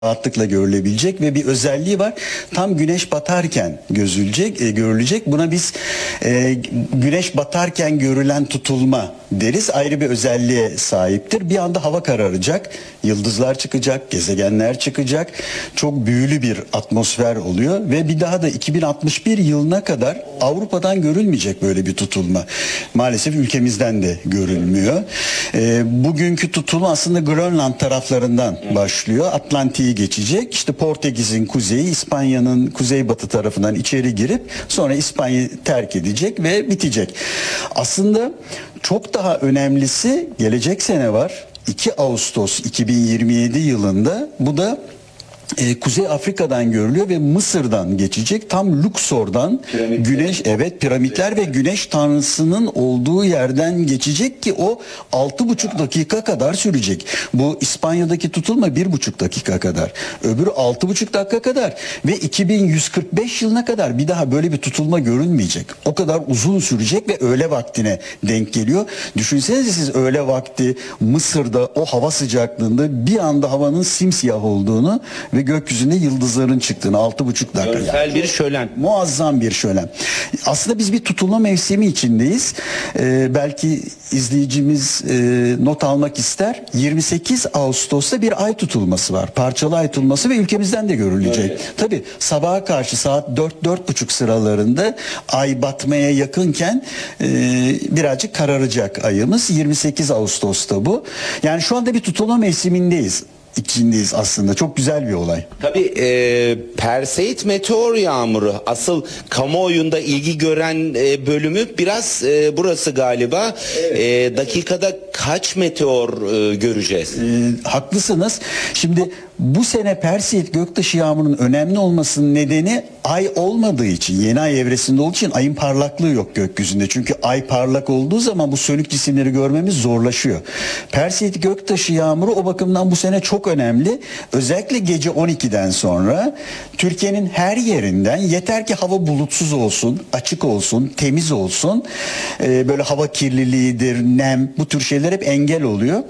rahatlıkla görülebilecek ve bir özelliği var. Tam güneş batarken görülecek. Buna biz güneş batarken görülen tutulma deriz. Ayrı bir özelliğe sahiptir. Bir anda hava kararacak, yıldızlar çıkacak, gezegenler çıkacak. Çok büyülü bir atmosfer oluyor ve bir daha da 2061 yılına kadar Avrupa'dan görülmeyecek böyle bir tutulma. Maalesef ülkemizden de görülmüyor. Bugünkü tutulma aslında Grönland taraflarından başlıyor. Atlantik'i geçecek. İşte Portekiz'in kuzeyi, İspanya'nın kuzeybatı tarafından içeri girip sonra İspanya'yı terk edecek ve bitecek. Aslında çok daha önemlisi gelecek sene var. 2 Ağustos 2027 yılında bu da Kuzey Afrika'dan görülüyor ve Mısır'dan geçecek. Tam Luxor'dan piramitler ve güneş tanrısının olduğu yerden geçecek ki o 6,5 dakika kadar sürecek. Bu İspanya'daki tutulma 1,5 dakika kadar. Öbürü 6,5 dakika kadar ve 2145 yılına kadar bir daha böyle bir tutulma görülmeyecek. O kadar uzun sürecek ve öğle vaktine denk geliyor. Düşünsenize siz öğle vakti Mısır'da o hava sıcaklığında bir anda havanın simsiyah olduğunu ve gökyüzünde yıldızların çıktığını 6,5 dakika. Görsel bir şölen. Muazzam bir şölen. Aslında biz bir tutulma mevsimi içindeyiz. Belki izleyicimiz not almak ister. 28 Ağustos'ta bir ay tutulması var. Parçalı ay tutulması ve ülkemizden de görülecek. Evet. Tabii sabaha karşı saat 4-4,5 sıralarında ay batmaya yakınken birazcık kararacak ayımız. 28 Ağustos'ta bu. Yani şu anda bir tutulma mevsimindeyiz. İçindeyiz aslında. Çok güzel bir olay. Tabii Perseid meteor yağmuru asıl kamuoyunda ilgi gören bölümü biraz burası galiba. Evet. Dakikada kaç meteor göreceğiz? Haklısınız. Şimdi bu sene Perseid göktaşı yağmurunun önemli olmasının nedeni ay olmadığı için, yeni ay evresinde olduğu için ayın parlaklığı yok gökyüzünde. Çünkü ay parlak olduğu zaman bu sönük cisimleri görmemiz zorlaşıyor. Perseid göktaşı yağmuru o bakımdan bu sene çok önemli. Özellikle gece 12'den sonra Türkiye'nin her yerinden, yeter ki hava bulutsuz olsun, açık olsun, temiz olsun. Böyle hava kirliliğidir, nem, bu tür şeyler hep engel oluyor.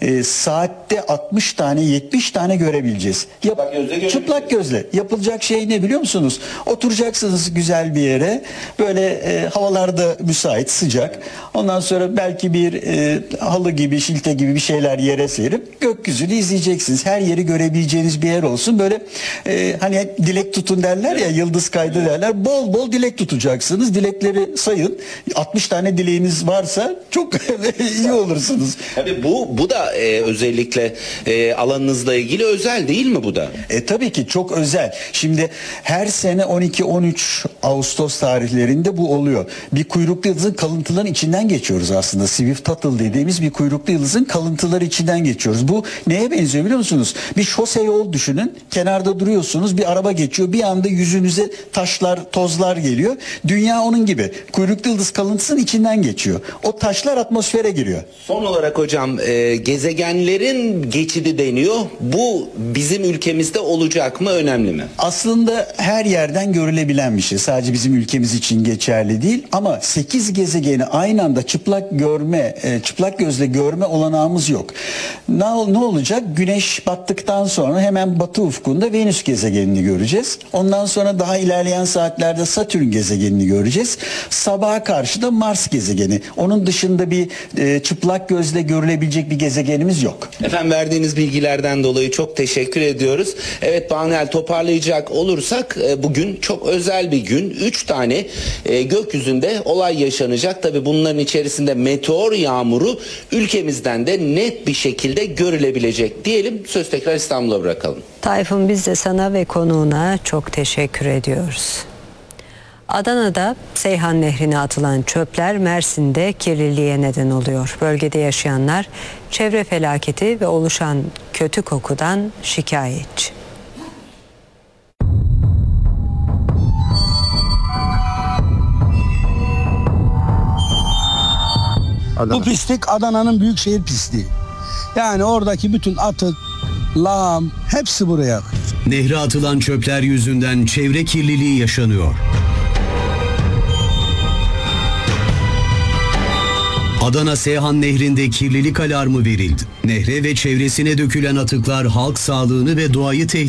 Saatte 60 tane, 70 tane görebileceğiz. Çıplak gözle. Yapılacak şey ne biliyor musunuz? Oturacaksınız güzel bir yere. Böyle havalarda müsait, sıcak. Ondan sonra belki bir halı gibi, şilte gibi bir şeyler yere serip gökyüzünü izleyeceksiniz. Her yeri görebileceğiniz bir yer olsun. Böyle hani dilek tutun derler ya, yıldız kaydı derler. Bol bol dilek tutacaksınız. Dilekleri sayın. 60 tane dileğiniz varsa çok iyi olursunuz. Tabii bu da özellikle alanınızla ilgili özel değil mi bu da? Tabii ki çok özel. Şimdi her sene 12-13 Ağustos tarihlerinde bu oluyor. Bir kuyruklu yıldızın kalıntılarının içinden geçiyoruz aslında. Swift Tuttle dediğimiz bir kuyruklu yıldızın kalıntıları içinden geçiyoruz. Bu neye benziyor biliyor musunuz? Bir şose yol düşünün. Kenarda duruyorsunuz. Bir araba geçiyor. Bir anda yüzünüze taşlar, tozlar geliyor. Dünya onun gibi. Kuyruklu yıldız kalıntısının içinden geçiyor. O taşlar atmosfere giriyor. Son olarak hocam gezegenlerin geçidi deniyor. Bu bizim ülkemizde olacak mı? Önemli mi? Aslında her yerden görülebilen bir şey. Sadece bizim ülkemiz için geçerli değil ama 8 gezegeni aynı anda çıplak gözle görme olanağımız yok. Ne olacak? Güneş battıktan sonra hemen batı ufkunda Venüs gezegenini göreceğiz. Ondan sonra daha ilerleyen saatlerde Satürn gezegenini göreceğiz. Sabaha karşı da Mars gezegeni. Onun dışında bir çıplak gözle görülebilecek bir gezegenimiz yok. Efendim verdiğiniz bilgilerden dolayı çok teşekkür ediyoruz. Evet Banel, toparlayacak olursak bugün çok özel bir gün. 3 tane gökyüzünde olay yaşanacak. Tabii bunların içerisinde meteor yağmuru ülkemizden de net bir şekilde görülebilecek diyelim. Söz tekrar İstanbul'a bırakalım. Tayfun, biz de sana ve konuğuna çok teşekkür ediyoruz. Adana'da Seyhan Nehri'ne atılan çöpler Mersin'de kirliliğe neden oluyor. Bölgede yaşayanlar çevre felaketi ve oluşan kötü kokudan şikayetçi. Bu pislik Adana'nın büyükşehir pisliği. Yani oradaki bütün atık, lağım hepsi buraya. Nehre atılan çöpler yüzünden çevre kirliliği yaşanıyor. Adana Seyhan Nehri'nde kirlilik alarmı verildi. Nehre ve çevresine dökülen atıklar halk sağlığını ve doğayı tehdit